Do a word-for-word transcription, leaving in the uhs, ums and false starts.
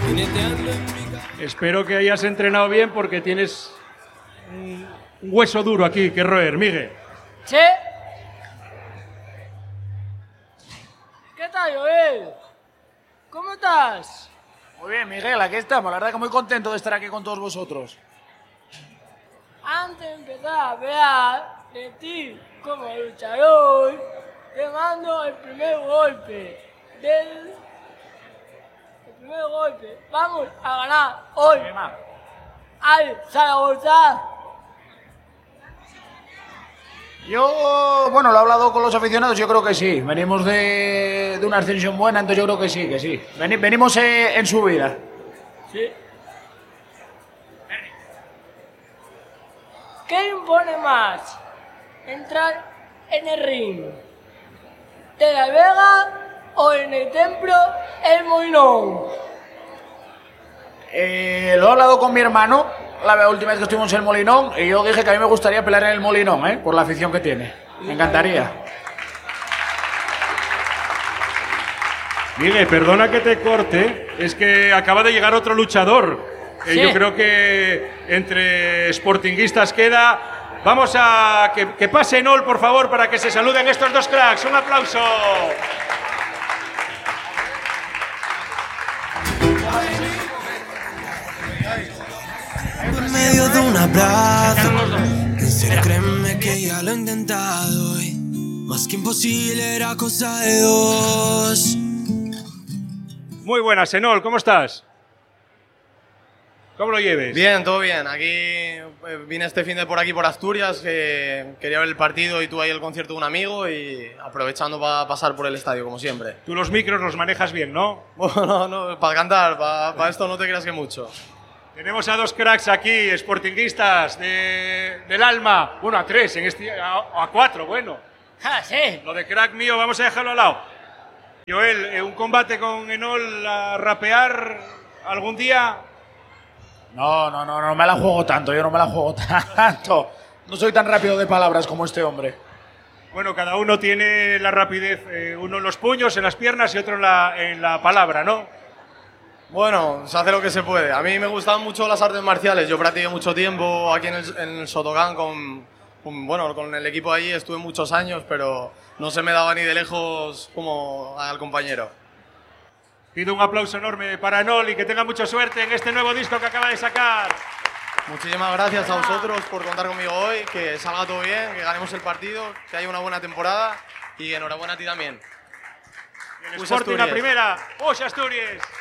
Espero que hayas entrenado bien porque tienes un hueso duro aquí que roer, Miguel. ¿Sí? ¿Qué tal, Joel? ¿Cómo estás? Muy bien, Miguel, aquí estamos. La verdad que muy contento de estar aquí con todos vosotros. Antes de empezar a hablar de ti como luchador, te mando el primer golpe del... El primer golpe. Vamos a ganar hoy al Zaragoza. Yo, bueno, lo he hablado con los aficionados, yo creo que sí. Venimos de, de una ascensión buena, entonces yo creo que sí, que sí. Veni- venimos eh, en subida. Sí. ¿Qué impone más? Entrar en el ring de la Vega o en el templo El Molinón. Eh, lo he hablado con mi hermano la última vez que estuvimos en el Molinón y yo dije que a mí me gustaría pelear en el Molinón, ¿eh? Por la afición que tiene. Me encantaría. Miguel, perdona que te corte, es que acaba de llegar otro luchador. Eh, Sí. Yo creo que entre sportinguistas queda. Vamos a que, que pase Enol, por favor, para que se saluden estos dos cracks. Un aplauso. En medio de un abrazo, en serio créeme que ya lo he intentado y más que imposible era cosa de dos. Muy buenas, Enol, ¿cómo estás? ¿Cómo lo lleves? Bien, todo bien. Aquí eh, vine este fin de por aquí por Asturias, que quería ver el partido y tú ahí el concierto de un amigo y aprovechando para pasar por el estadio, como siempre. Tú los micros los manejas bien, ¿no? Bueno, no, para cantar, para, para esto no te creas que mucho. Tenemos a dos cracks aquí, sportinguistas de, del alma. Bueno, a tres, en este, a, a cuatro, bueno. Ah, sí. Lo de crack mío, vamos a dejarlo al lado. Joel, eh, un combate con Enol a rapear algún día. No, no, no, no me la juego tanto, yo no me la juego tanto. No soy tan rápido de palabras como este hombre. Bueno, cada uno tiene la rapidez, eh, uno en los puños, en las piernas y otro en la, en la palabra, ¿no? Bueno, se hace lo que se puede. A mí me gustan mucho las artes marciales. Yo practiqué mucho tiempo aquí en el, en el Sotogan con, con, bueno, con el equipo allí. Estuve muchos años, pero no se me daba ni de lejos como al compañero. Pido un aplauso enorme para Enol y que tenga mucha suerte en este nuevo disco que acaba de sacar. Muchísimas gracias a vosotros por contar conmigo hoy. Que salga todo bien, que ganemos el partido, que haya una buena temporada y enhorabuena a ti también. Y el Pues Sporting a Asturias. primera. ¡Oye, Asturias!